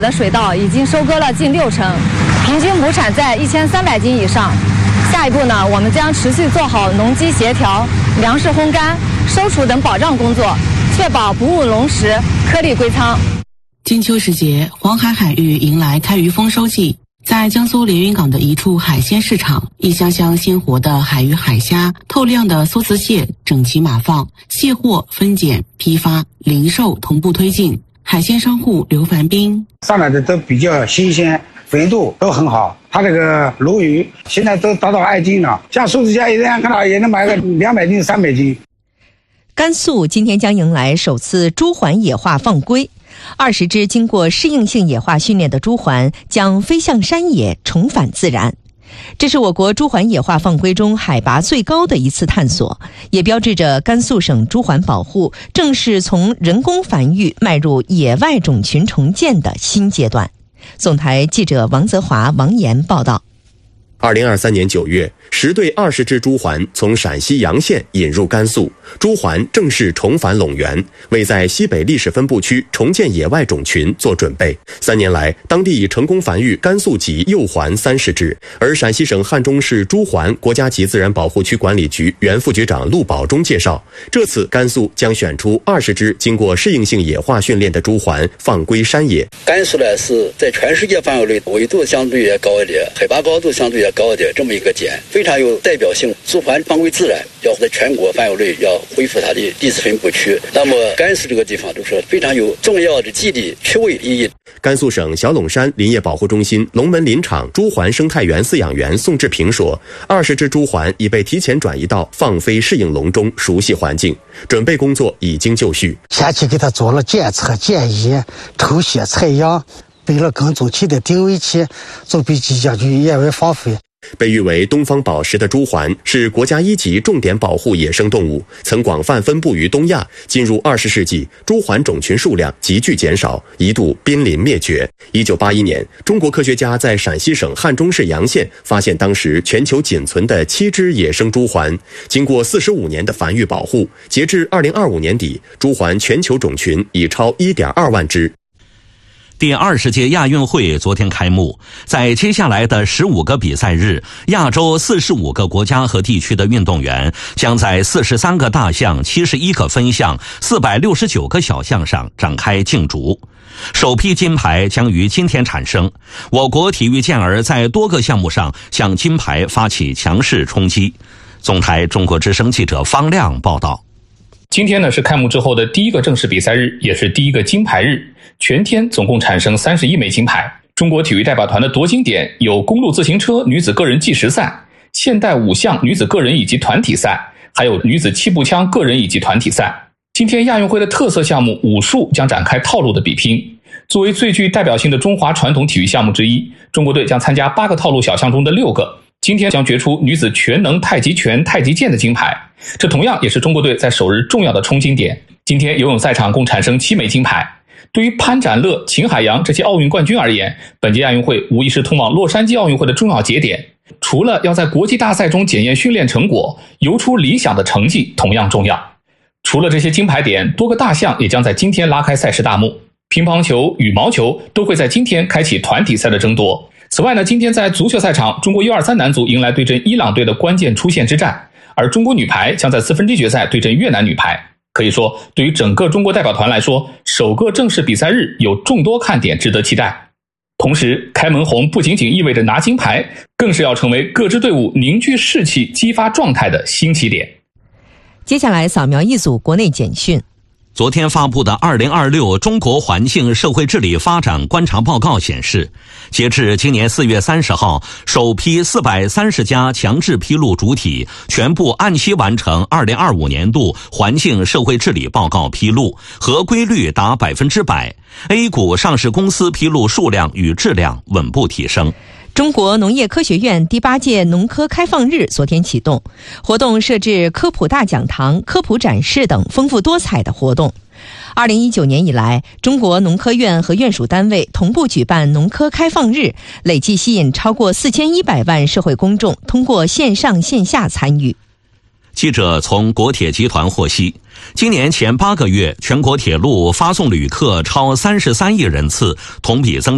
的水稻已经收割了近60%，平均亩产在1300斤以上。下一步呢，我们将持续做好农机协调、粮食烘干、收储等保障工作，确保不误农时，颗粒归仓。 金秋时节，黄海海域迎来开渔丰收季。在江苏连云港的一处海鲜市场，一箱箱鲜活的海鱼海虾、透亮的梭子蟹整齐码放，卸货、分拣、批发、零售同步推进。海鲜商户刘凡斌： 上来的都比较新鲜，肥度都很好。他这个鲈鱼现在都达到2斤了，像梭子虾一样看到也能买个200斤、300斤。 甘肃今天将迎来首次朱鹮野化放归。20只经过适应性野化训练的朱鹮将飞向山野，重返自然。这是我国朱鹮野化放归中海拔最高的一次探索，也标志着甘肃省朱鹮保护正式从人工繁育迈入野外种群重建的新阶段。总台记者王泽华、王岩报道。 2023年9月，10对20只朱鹮从陕西洋县引入甘肃，朱鹮正式重返陇源，为在西北历史分布区重建野外种群做准备。3年来，当地已成功繁育甘肃籍幼鹮30只，而陕西省汉中市朱鹮国家级自然保护区管理局原副局长陆宝忠介绍，这次甘肃将选出20只经过适应性野化训练的朱鹮放归山野。 甘肃呢是在全世界范围内纬度相对也高一点，海拔高度相对也高一点，这么一个点非常有代表性。朱鹮放归自然，要在全国范围内要恢复它的历史分布区。那么甘肃这个地方就是非常有重要的地理区位意义。 甘肃省小陇山林业保护中心龙门林场朱鹮生态园饲养员宋志平说，20只朱鹮已被提前转移到放飞适应笼中，熟悉环境，准备工作已经就绪。 前期给它做了检测、检疫、抽血、采样，备了耕种期的定位器，准备即将去野外放飞。 被誉为东方宝石的朱鹮是国家1级重点保护野生动物，曾广泛分布于东亚。进入20世纪，朱鹮种群数量急剧减少，一度濒临灭绝。1981年，中国科学家在陕西省汉中市洋县发现当时全球仅存的7只野生朱鹮。经过45年的繁育保护，截至2025年底，朱鹮全球种群已超1.2万只。 第20届亚运会昨天开幕，在接下来的15个比赛日，亚洲45个国家和地区的运动员将在43个大项、71个分项、469个小项上展开竞逐。首批金牌将于今天产生，我国体育健儿在多个项目上向金牌发起强势冲击。总台中国之声记者方亮报道。 今天呢是开幕之后的第一个正式比赛日，也是第一个金牌日。全天总共产生31枚金牌。中国体育代表团的夺金点有公路自行车女子个人计时赛、现代5项女子个人以及团体赛，还有女子气步枪个人以及团体赛。今天亚运会的特色项目武术将展开套路的比拼。作为最具代表性的中华传统体育项目之一，中国队将参加8个套路小项中的6个。今天将决出女子全能太极拳、太极剑的金牌，这同样也是中国队在首日重要的冲金点。今天游泳赛场共产生7枚金牌。对于潘展乐、秦海洋这些奥运冠军而言，本届亚运会无疑是通往洛杉矶奥运会的重要节点。除了要在国际大赛中检验训练成果，游出理想的成绩同样重要。除了这些金牌点，多个大项也将在今天拉开赛事大幕。乒乓球、羽毛球都会在今天开启团体赛的争夺。此外呢，今天在足球赛场，中国U23男足迎来对阵伊朗队的关键出线之战，而中国女排将在1/4决赛对阵越南女排。可以说，对于整个中国代表团来说，首个正式比赛日有众多看点值得期待。同时，开门红不仅仅意味着拿金牌，更是要成为各支队伍凝聚士气、激发状态的新起点。 接下来扫描一组国内简讯。 昨天发布的2026中国环境社会治理发展观察报告显示，截至今年4月30号，首批430家强制披露主体全部按期完成2025年度环境社会治理报告披露，合规率达100%。A 股上市公司披露数量与质量稳步提升。 中国农业科学院第8届农科开放日昨天启动，活动设置科普大讲堂、科普展示等丰富多彩的活动。2019年以来，中国农科院和院属单位同步举办农科开放日，累计吸引超过4100万社会公众通过线上线下参与。 记者从国铁集团获悉，今年前8个月，全国铁路发送旅客超33亿人次，同比增